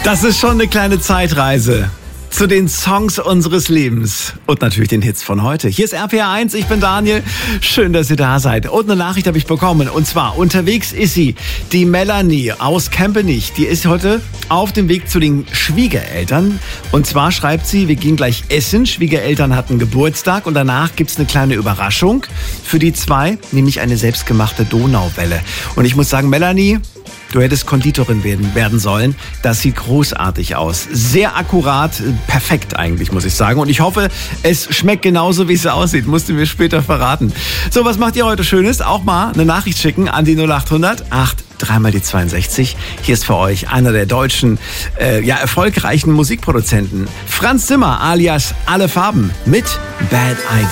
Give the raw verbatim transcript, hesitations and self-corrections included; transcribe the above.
Das ist schon eine kleine Zeitreise zu den Songs unseres Lebens und natürlich den Hits von heute. Hier ist R P R eins, ich bin Daniel. Schön, dass ihr da seid. Und eine Nachricht habe ich bekommen. Und zwar, unterwegs ist sie, die Melanie aus Kempenich. Die ist heute auf dem Weg zu den Schwiegereltern. Und zwar schreibt sie, wir gehen gleich essen. Schwiegereltern hatten Geburtstag und danach gibt's eine kleine Überraschung für die zwei, nämlich eine selbstgemachte Donauwelle. Und ich muss sagen, Melanie, du hättest Konditorin werden, werden sollen. Das sieht großartig aus. Sehr akkurat, perfekt eigentlich, muss ich sagen. Und ich hoffe, es schmeckt genauso, wie es aussieht. Musst du mir später verraten. So, was macht ihr heute Schönes? Auch mal eine Nachricht schicken an die null acht hundert acht dreimal die zweiundsechzig. Hier ist für euch einer der deutschen, äh, ja, erfolgreichen Musikproduzenten. Franz Zimmer alias Alle Farben mit Bad Idea.